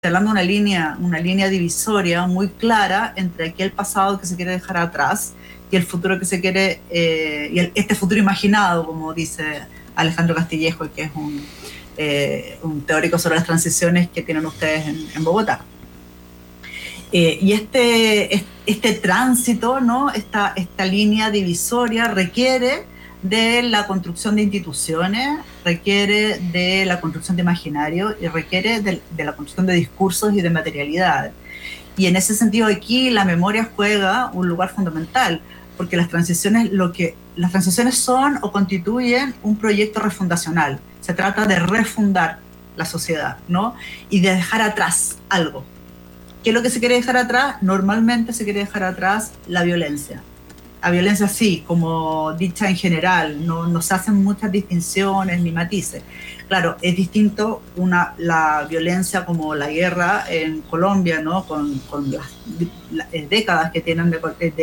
señalando una línea divisoria muy clara entre aquel pasado que se quiere dejar atrás y el futuro que se quiere, este futuro imaginado, como dice Alejandro Castillejo, que es un teórico sobre las transiciones que tienen ustedes en Bogotá. Y este tránsito, ¿no? esta línea divisoria requiere de la construcción de instituciones, requiere de la construcción de imaginario y requiere de la construcción de discursos y de materialidades. Y en ese sentido aquí la memoria juega un lugar fundamental, porque las transiciones son o constituyen un proyecto refundacional. Se trata de refundar la sociedad, ¿no? Y de dejar atrás algo. ¿Qué es lo que se quiere dejar atrás? Normalmente se quiere dejar atrás la violencia. La violencia sí, como dicha en general, no se hacen muchas distinciones ni matices. Claro, es distinto la violencia como la guerra en Colombia, ¿no? con las décadas que tienen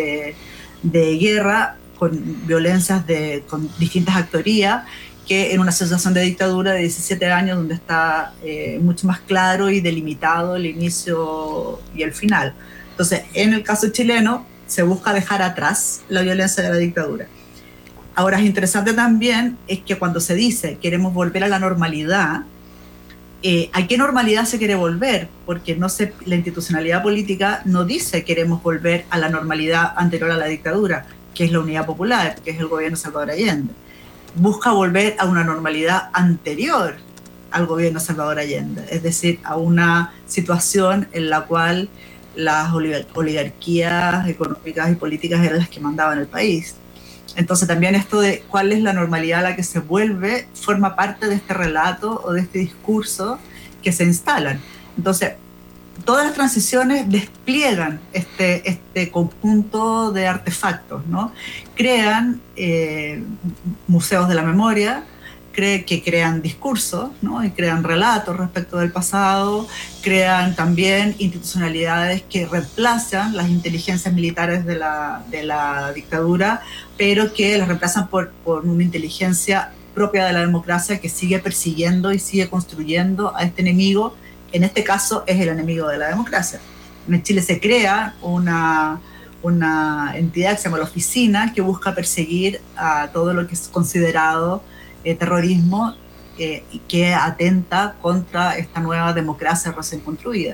de guerra, con violencias con distintas actorías, que en una situación de dictadura de 17 años donde está mucho más claro y delimitado el inicio y el final. Entonces, en el caso chileno, se busca dejar atrás la violencia de la dictadura. Ahora, es interesante también es que cuando se dice queremos volver a la normalidad, ¿a qué normalidad se quiere volver? Porque la institucionalidad política no dice queremos volver a la normalidad anterior a la dictadura, que es la Unidad Popular, que es el gobierno de Salvador Allende. Busca volver a una normalidad anterior al gobierno de Salvador Allende, es decir, a una situación en la cual las oligarquías económicas y políticas eran las que mandaban el país. Entonces también esto de cuál es la normalidad a la que se vuelve forma parte de este relato o de este discurso que se instalan. Entonces, todas las transiciones despliegan este conjunto de artefactos, ¿no? Crean museos de la memoria, que crean discursos, ¿no? Y crean relatos respecto del pasado, crean también institucionalidades que reemplazan las inteligencias militares de la dictadura, pero que las reemplazan por una inteligencia propia de la democracia que sigue persiguiendo y sigue construyendo a este enemigo. En este caso es el enemigo de la democracia. En Chile se crea una entidad que se llama la Oficina, que busca perseguir a todo lo que es considerado terrorismo y que atenta contra esta nueva democracia recién construida.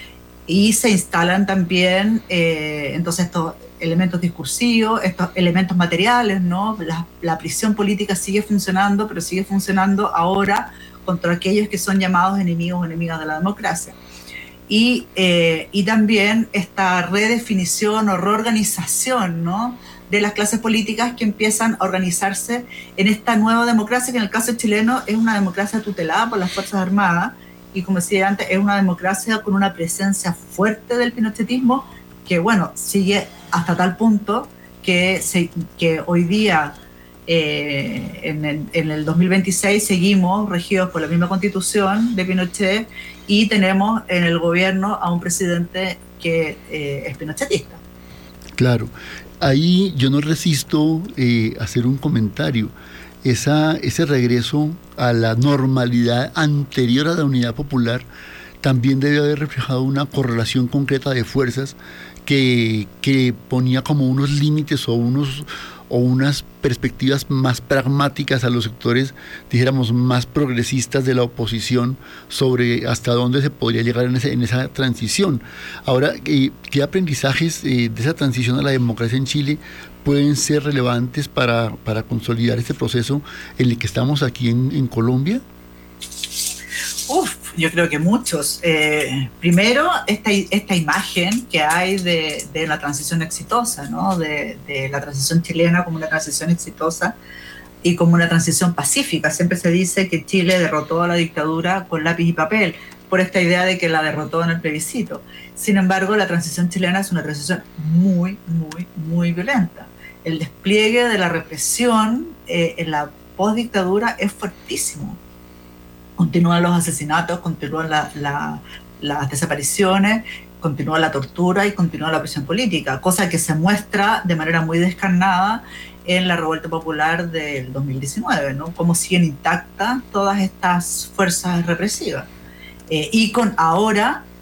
Y se instalan también entonces estos elementos discursivos, estos elementos materiales, ¿no? La prisión política sigue funcionando, pero sigue funcionando ahora contra aquellos que son llamados enemigos o enemigas de la democracia. Y también esta redefinición o reorganización, ¿no? de las clases políticas que empiezan a organizarse en esta nueva democracia, que en el caso chileno es una democracia tutelada por las Fuerzas Armadas, y como decía antes, es una democracia con una presencia fuerte del pinochetismo, que bueno, sigue hasta tal punto que hoy día, en el 2026, seguimos regidos por la misma constitución de Pinochet y tenemos en el gobierno a un presidente que es pinochetista. Claro. Ahí yo no resisto hacer un comentario. Ese regreso a la normalidad anterior a la Unidad Popular también debe haber reflejado una correlación concreta de fuerzas que ponía como unos límites o unas perspectivas más pragmáticas a los sectores, dijéramos, más progresistas de la oposición sobre hasta dónde se podría llegar en esa transición. Ahora, ¿qué aprendizajes de esa transición a la democracia en Chile pueden ser relevantes para consolidar este proceso en el que estamos aquí en Colombia? Yo creo que muchos. Primero, esta imagen que hay de la transición exitosa, ¿no? de la transición chilena como una transición exitosa y como una transición pacífica. Siempre se dice que Chile derrotó a la dictadura con lápiz y papel, por esta idea de que la derrotó en el plebiscito. Sin embargo, la transición chilena es una transición muy, muy, muy violenta. El despliegue de la represión en la postdictadura es fuertísimo. Continúan los asesinatos, continúan las desapariciones, continúa la tortura y continúa la presión política, cosa que se muestra de manera muy descarnada en la revuelta popular del 2019, ¿no? Cómo siguen intactas todas estas fuerzas represivas. y con ahora